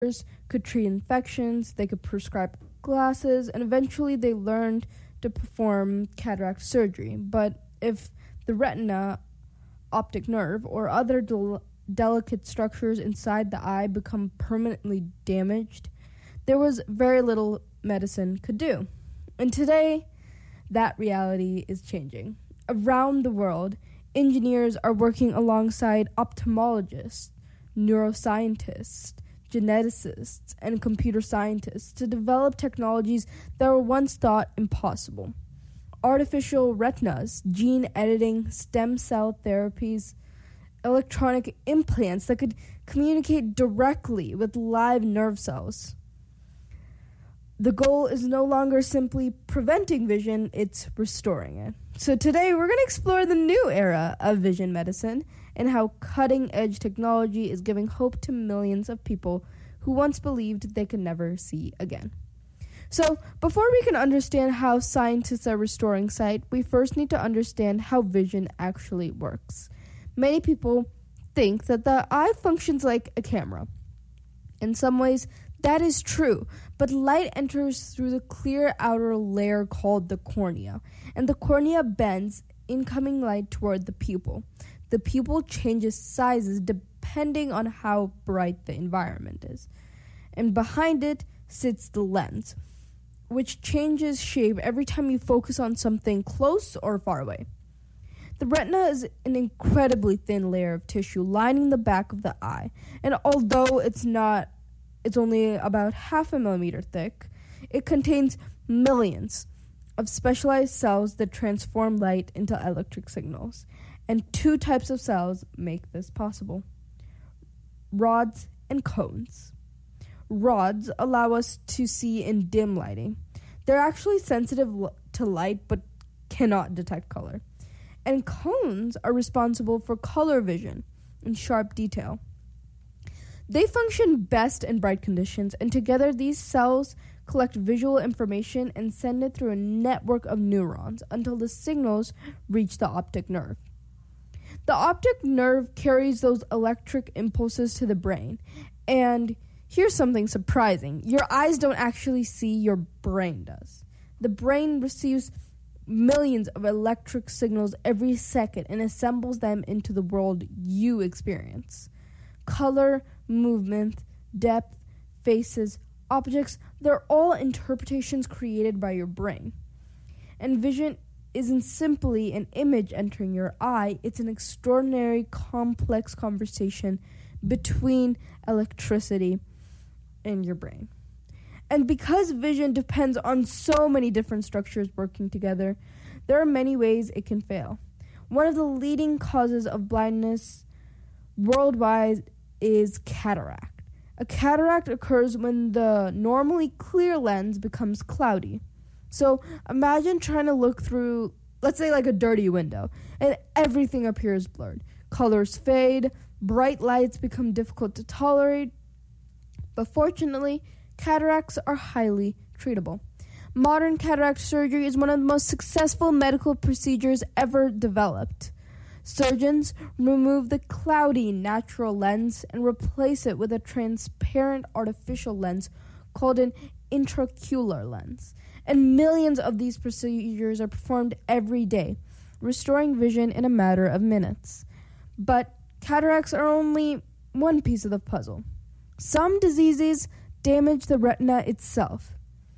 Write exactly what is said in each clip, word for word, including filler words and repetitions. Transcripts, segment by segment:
could treat infections, they could prescribe glasses, and eventually they learned to perform cataract surgery. But if the retina, optic nerve, or other del- delicate structures inside the eye become permanently damaged, there was very little medicine could do. And today, that reality is changing. Around the world, engineers are working alongside ophthalmologists, neuroscientists, geneticists, and computer scientists to develop technologies that were once thought impossible. Artificial retinas, gene editing, stem cell therapies, electronic implants that could communicate directly with live nerve cells. The goal is no longer simply preventing vision, it's restoring it. So today we're going to explore the new era of vision medicine and how cutting-edge technology is giving hope to millions of people who once believed they could never see again. So before we can understand how scientists are restoring sight, we first need to understand how vision actually works. Many people think that the eye functions like a camera. In some ways, that is true, but light enters through the clear outer layer called the cornea, and the cornea bends incoming light toward the pupil. The pupil changes sizes depending on how bright the environment is. And behind it sits the lens, which changes shape every time you focus on something close or far away. The retina is an incredibly thin layer of tissue lining the back of the eye, and although it's not It's only about half a millimeter thick. It contains millions of specialized cells that transform light into electric signals. And two types of cells make this possible: rods and cones. Rods allow us to see in dim lighting. They're actually sensitive to light but cannot detect color. And cones are responsible for color vision and sharp detail. They function best in bright conditions, and together these cells collect visual information and send it through a network of neurons until the signals reach the optic nerve. The optic nerve carries those electric impulses to the brain, and here's something surprising. Your eyes don't actually see, your brain does. The brain receives millions of electric signals every second and assembles them into the world you experience. Color, movement, depth, faces, objects, they're all interpretations created by your brain. And vision isn't simply an image entering your eye, it's an extraordinary, complex conversation between electricity and your brain. And because vision depends on so many different structures working together, there are many ways it can fail. One of the leading causes of blindness worldwide is cataract. A cataract occurs when the normally clear lens becomes cloudy. So imagine trying to look through, let's say, like a dirty window, and everything appears blurred. Colors fade, bright lights become difficult to tolerate. But fortunately, cataracts are highly treatable. Modern cataract surgery is one of the most successful medical procedures ever developed. Surgeons remove the cloudy natural lens and replace it with a transparent artificial lens called an intraocular lens. And millions of these procedures are performed every day, restoring vision in a matter of minutes. But cataracts are only one piece of the puzzle. Some diseases damage the retina itself.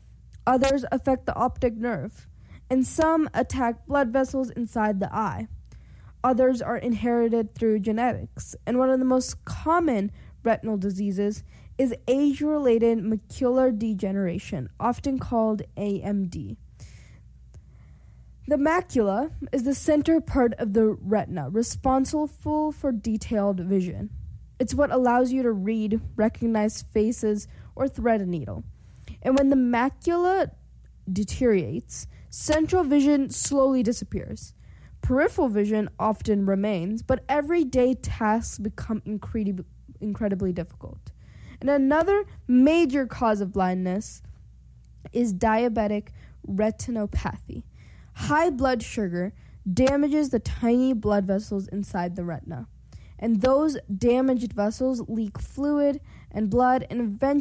Others affect the optic nerve, and some attack blood vessels inside the eye. Others are inherited through genetics, and one of the most common retinal diseases is age-related macular degeneration, often called A M D. The macula is the center part of the retina, responsible for detailed vision. It's what allows you to read, recognize faces, or thread a needle. And when the macula deteriorates, central vision slowly disappears. Peripheral vision often remains, but everyday tasks become incredib- incredibly difficult. And another major cause of blindness is diabetic retinopathy. High blood sugar damages the tiny blood vessels inside the retina, and those damaged vessels leak fluid and blood, and eventually